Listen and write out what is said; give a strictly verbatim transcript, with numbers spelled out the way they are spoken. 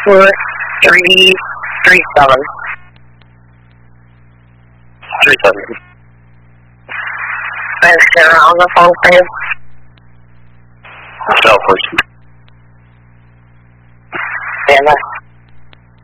four three three seven. Three seven. And Sarah on the phone, please. Cell, please. Stand by.